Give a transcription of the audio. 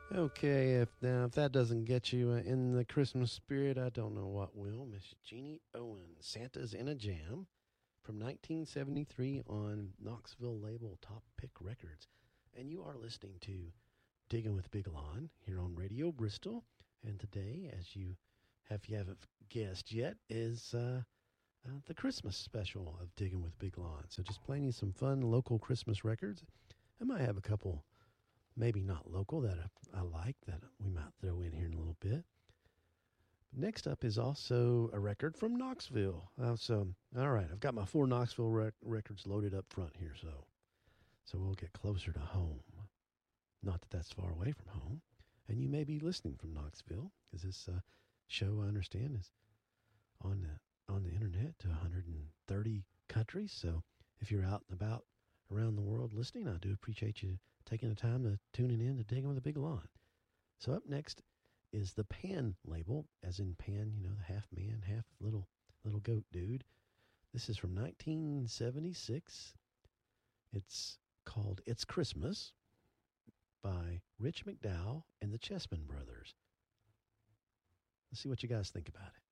Okay, if that doesn't get you in the Christmas spirit, I don't know what will. Miss Jeannie Owen, Santa's in a Jam, from 1973 on Knoxville label Top Pick Records, and you are listening to Digging with Big Lon here on Radio Bristol. And today, as if you haven't guessed yet, is the Christmas special of Digging with Big Lon. So just playing you some fun local Christmas records. I might have a couple maybe not local that I like that we might throw in here in a little bit. Next up is also a record from Knoxville. All right, I've got my four Knoxville records loaded up front here, so we'll get closer to home. Not that that's far away from home, and you may be listening from Knoxville because this show, I understand, is on the internet to 130 countries. So if you're out and about around the world listening, I do appreciate you taking the time to tuning in to Digging with a Big Lon. So up next is the Pan label, as in Pan, the half man, half little goat dude. This is from 1976. It's called It's Christmas by Rich McDowell and the Chessman Brothers. Let's see what you guys think about it.